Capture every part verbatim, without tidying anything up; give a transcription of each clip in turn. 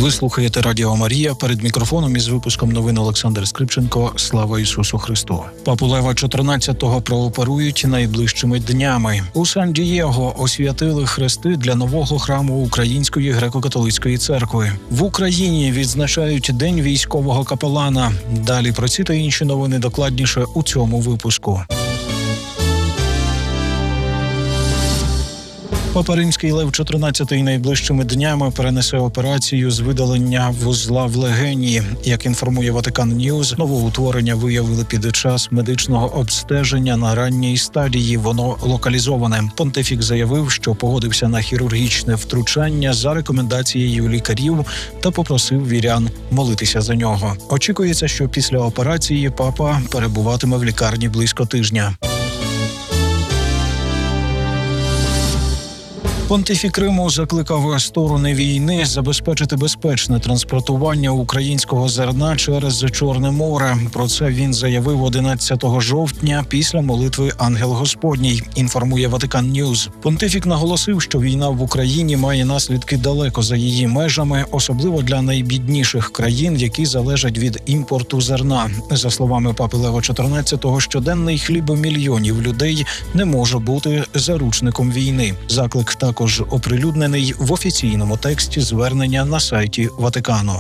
Ви слухаєте Радіо Марія. Перед мікрофоном із випуском новин Олександр Скрипченко. Слава Ісусу Христу. Папу Лева чотирнадцятого прооперують найближчими днями. У Сан-Дієго освятили хрести для нового храму Української греко-католицької церкви. В Україні відзначають День військового капелана. Далі про ці та інші новини докладніше у цьому випуску. Папа Римський Лев чотирнадцятий найближчими днями перенесе операцію з видалення вузла в легені. Як інформує Ватикан Ньюз, новоутворення виявили під час медичного обстеження на ранній стадії. Воно локалізоване. Понтифік заявив, що погодився на хірургічне втручання за рекомендацією лікарів та попросив вірян молитися за нього. Очікується, що після операції папа перебуватиме в лікарні близько тижня. Понтифік Риму закликав сторони війни забезпечити безпечне транспортування українського зерна через Чорне море. Про це він заявив одинадцятого жовтня після молитви «Ангел Господній», інформує Ватикан Ньюз. Понтифік наголосив, що війна в Україні має наслідки далеко за її межами, особливо для найбідніших країн, які залежать від імпорту зерна. За словами папи Лева чотирнадцятого, щоденний хліб мільйонів людей не може бути заручником війни. Заклик також Також оприлюднений в офіційному тексті звернення на сайті Ватикану.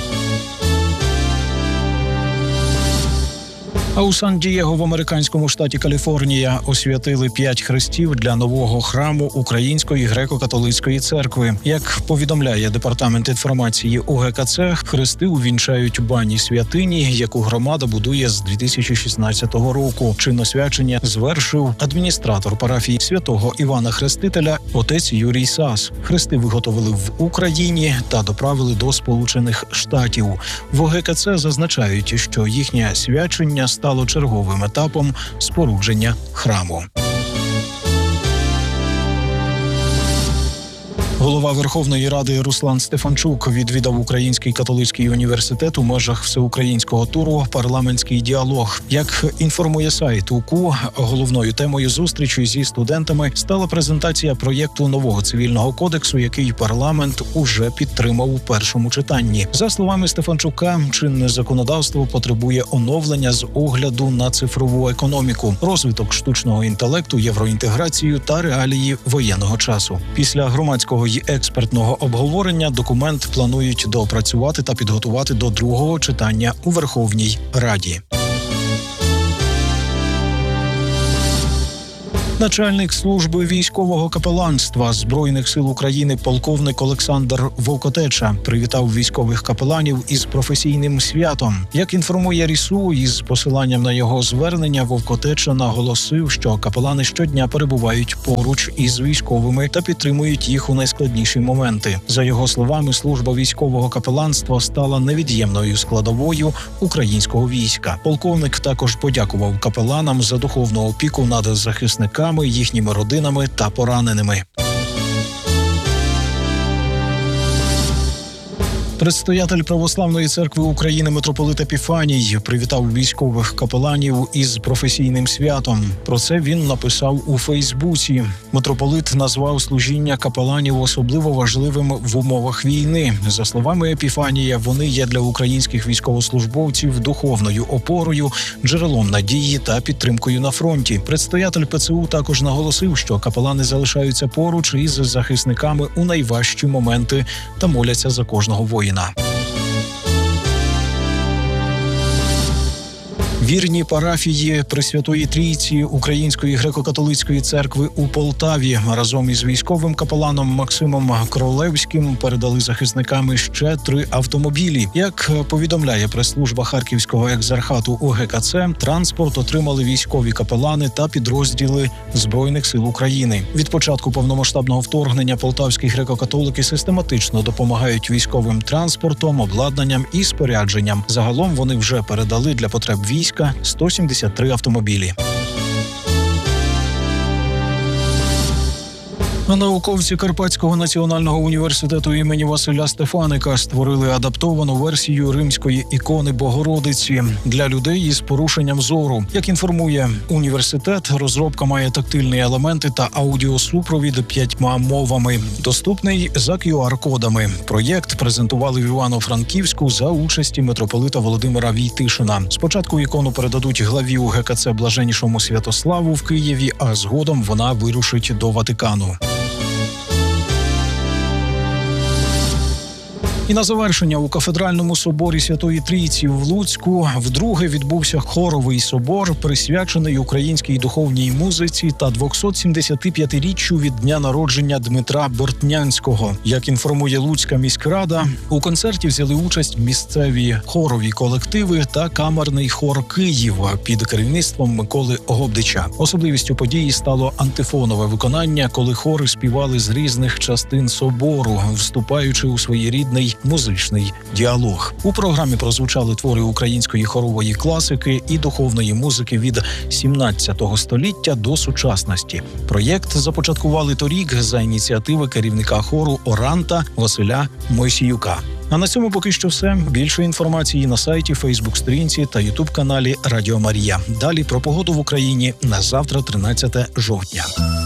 А у Сан-Дієго в американському штаті Каліфорнія освятили п'ять хрестів для нового храму Української греко-католицької церкви. Як повідомляє департамент інформації У Ге Ка Це, хрести увінчають бані святині, яку громада будує з дві тисячі шістнадцятого року. Чиносвячення звершив адміністратор парафії святого Івана Хрестителя отець Юрій Сас. Хрести виготовили в Україні та доправили до Сполучених Штатів. В У Ге Ка Це зазначають, що їхнє свячення стало черговим етапом спорудження храму. Голова Верховної Ради Руслан Стефанчук відвідав Український католицький університет у межах всеукраїнського туру «Парламентський діалог». Як інформує сайт У Ку, головною темою зустрічі зі студентами стала презентація проєкту нового цивільного кодексу, який парламент уже підтримав у першому читанні. За словами Стефанчука, чинне законодавство потребує оновлення з огляду на цифрову економіку, розвиток штучного інтелекту, євроінтеграцію та реалії воєнного часу. Після громадського й експертного обговорення документ планують доопрацювати та підготувати до другого читання у Верховній Раді. Начальник служби військового капеланства Збройних сил України полковник Олександр Вовкотеча привітав військових капеланів із професійним святом. Як інформує РІСУ, із посиланням на його звернення Вовкотеча наголосив, що капелани щодня перебувають поруч із військовими та підтримують їх у найскладніші моменти. За його словами, служба військового капеланства стала невід'ємною складовою українського війська. Полковник також подякував капеланам за духовну опіку над захисниками, їхніми родинами та пораненими. Предстоятель Православної церкви України митрополит Епіфаній привітав військових капеланів із професійним святом. Про це він написав у Фейсбуці. Митрополит назвав служіння капеланів особливо важливим в умовах війни. За словами Епіфанія, вони є для українських військовослужбовців духовною опорою, джерелом надії та підтримкою на фронті. Предстоятель Пе Це У також наголосив, що капелани залишаються поруч із захисниками у найважчі моменти та моляться за кожного воїна. Вірні парафії Пресвятої Трійці Української греко-католицької церкви у Полтаві разом із військовим капеланом Максимом Кролевським передали захисниками ще три автомобілі. Як повідомляє прес-служба Харківського екзархату У Ге Ка Це, транспорт отримали військові капелани та підрозділи Збройних сил України. Від початку повномасштабного вторгнення полтавські греко-католики систематично допомагають військовим транспортом, обладнанням і спорядженням. Загалом вони вже передали для потреб війська сто сімдесят три автомобілі. А науковці Карпатського національного університету імені Василя Стефаника створили адаптовану версію римської ікони Богородиці для людей із порушенням зору. Як інформує університет, розробка має тактильні елементи та аудіосупровід п'ятьма мовами, доступний за кю ар-кодами. Проєкт презентували в Івано-Франківську за участі митрополита Володимира Війтишина. Спочатку ікону передадуть главі у ге ка це Блаженнішому Святославу в Києві, а згодом вона вирушить до Ватикану. І на завершення у кафедральному соборі Святої Трійці в Луцьку вдруге відбувся хоровий собор, присвячений українській духовній музиці та двохсотсімдесятип'ятиріччю від дня народження Дмитра Бортнянського. Як інформує Луцька міськрада, у концерті взяли участь місцеві хорові колективи та камерний хор «Київ» під керівництвом Миколи Гобдича. Особливістю події стало антифонове виконання, коли хори співали з різних частин собору, вступаючи у своєрідний музичний діалог. У програмі прозвучали твори української хорової класики і духовної музики від сімнадцятого століття до сучасності. Проєкт започаткували торік за ініціативи керівника хору «Оранта» Василя Мойсіюка. А на цьому поки що все. Більше інформації на сайті, Фейсбук-сторінці та Ютуб-каналі Радіо Марія. Далі про погоду в Україні на завтра, тринадцяте жовтня.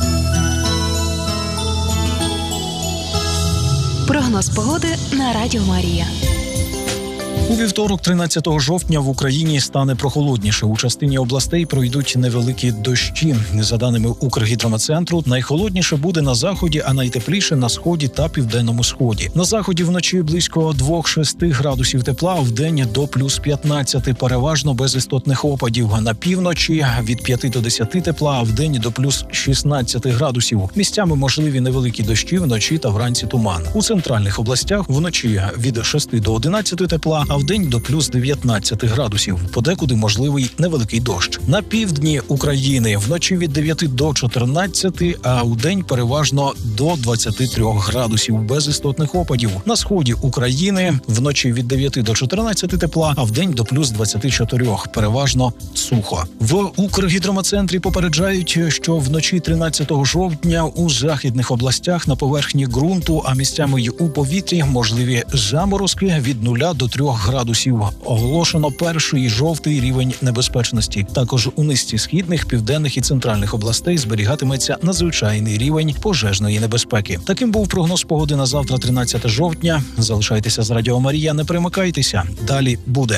Прогноз погоди на Радіо Марія. У вівторок, тринадцятого жовтня, в Україні стане прохолодніше. У частині областей пройдуть невеликі дощі. За даними Укргідрометцентру, найхолодніше буде на заході, а найтепліше на сході та південному сході. На заході вночі близько двох-шести градусів тепла, а вдень до плюс п'ятнадцяти, переважно без істотних опадів. На півночі від п'яти до десяти тепла, а вдень до плюс шістнадцяти градусів. Місцями можливі невеликі дощі, вночі та вранці туман. У центральних областях вночі від шести до одинадцяти тепла, а вдень до плюс дев'ятнадцяти градусів. Подекуди можливий невеликий дощ. На півдні України вночі від дев'яти до чотирнадцяти, а вдень переважно до двадцяти трьох градусів без істотних опадів. На сході України вночі від дев'яти до чотирнадцяти тепла, а вдень до плюс двадцяти чотирьох, переважно сухо. В Укргідрометцентрі попереджають, що вночі тринадцятого жовтня у західних областях на поверхні ґрунту, а місцями й у повітрі можливі заморозки від нуля до трьох градусів. Оголошено перший жовтий рівень небезпечності. Також у низці східних, південних і центральних областей зберігатиметься надзвичайний рівень пожежної небезпеки. Таким був прогноз погоди на завтра, тринадцяте жовтня. Залишайтеся з Радіо Марія, не перемикайтеся. Далі буде.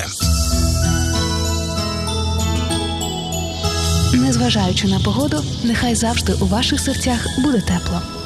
Незважаючи на погоду, нехай завжди у ваших серцях буде тепло.